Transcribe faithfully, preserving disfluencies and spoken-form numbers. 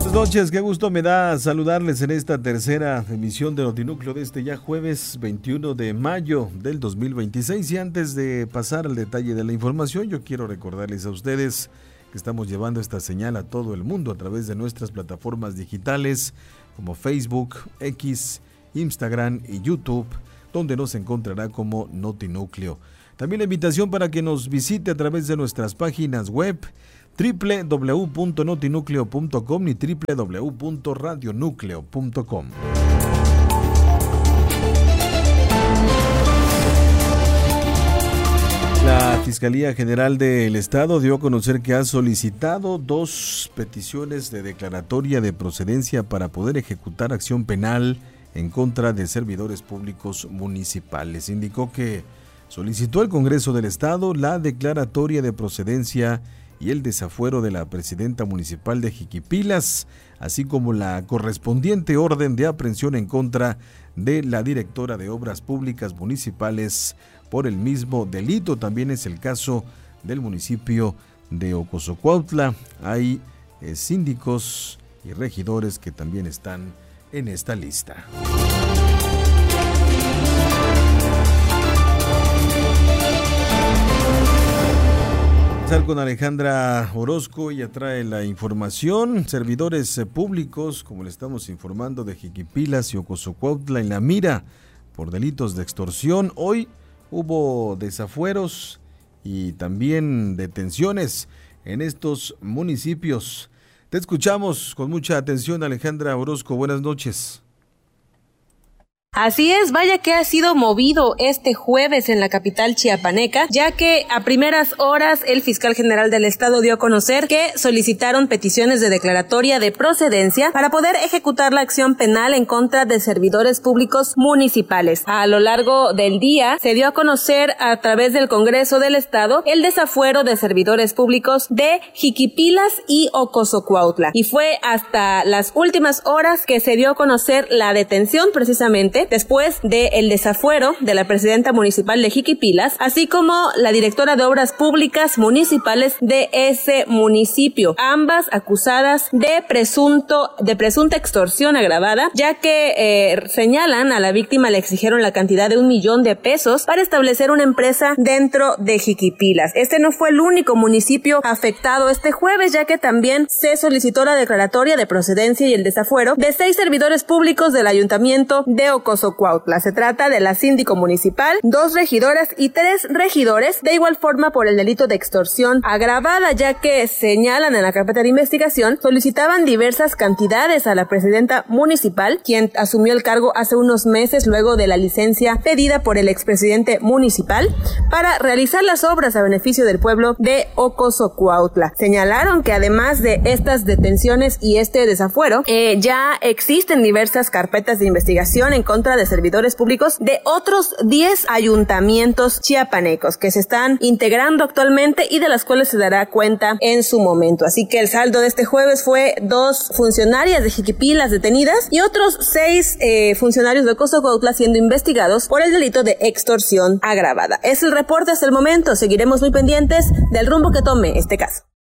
Buenas noches, qué gusto me da saludarles en esta tercera emisión de Notinúcleo de este ya jueves veintiuno de mayo del dos mil veintiséis. Y antes de pasar al detalle de la información, yo quiero recordarles a ustedes que estamos llevando esta señal a todo el mundo a través de nuestras plataformas digitales como Facebook, X, Instagram y YouTube, donde nos encontrará como Notinúcleo. También la invitación para que nos visite a través de nuestras páginas web doble u doble u doble u punto notinúcleo punto com y doble u doble u doble u punto radionúcleo punto com. La Fiscalía General del Estado dio a conocer que ha solicitado dos peticiones de declaratoria de procedencia para poder ejecutar acción penal en contra de servidores públicos municipales. Indicó que solicitó al Congreso del Estado la declaratoria de procedencia y el desafuero de la presidenta municipal de Jiquipilas, así como la correspondiente orden de aprehensión en contra de la directora de Obras Públicas Municipales por el mismo delito. También es el caso del municipio de Ocosocuautla. Hay eh, síndicos y regidores que también están en esta lista. Con Alejandra Orozco, ella trae la información. Servidores públicos, como le estamos informando, de Jiquipilas y Ocosocuautla en la mira por delitos de extorsión. Hoy hubo desafueros y también detenciones en estos municipios. Te escuchamos con mucha atención, Alejandra Orozco. Buenas noches. Así es, vaya que ha sido movido este jueves en la capital chiapaneca, ya que a primeras horas el fiscal general del estado dio a conocer que solicitaron peticiones de declaratoria de procedencia para poder ejecutar la acción penal en contra de servidores públicos municipales. A lo largo del día se dio a conocer a través del Congreso del Estado el desafuero de servidores públicos de Jiquipilas y Ocosocuautla, y fue hasta las últimas horas que se dio a conocer la detención precisamente después del desafuero de la presidenta municipal de Jiquipilas, así como la directora de Obras Públicas Municipales de ese municipio, ambas acusadas de presunto de presunta extorsión agravada, ya que eh, señalan a la víctima le exigieron la cantidad de un millón de pesos para establecer una empresa dentro de Jiquipilas. Este no fue el único municipio afectado este jueves, ya que también se solicitó la declaratoria de procedencia y el desafuero de seis servidores públicos del ayuntamiento de Ocosocuautla. Se trata de la síndico municipal, dos regidoras y tres regidores, de igual forma por el delito de extorsión agravada, ya que señalan en la carpeta de investigación solicitaban diversas cantidades a la presidenta municipal, quien asumió el cargo hace unos meses luego de la licencia pedida por el expresidente municipal para realizar las obras a beneficio del pueblo de Ocosocuautla. Señalaron que además de estas detenciones y este desafuero, eh, ya existen diversas carpetas de investigación en contra de servidores públicos de otros diez ayuntamientos chiapanecos que se están integrando actualmente y de las cuales se dará cuenta en su momento. Así que el saldo de este jueves fue dos funcionarias de Jiquipilas detenidas y otros seis eh, funcionarios de Ocosocuautla siendo investigados por el delito de extorsión agravada. Es el reporte hasta el momento. Seguiremos muy pendientes del rumbo que tome este caso.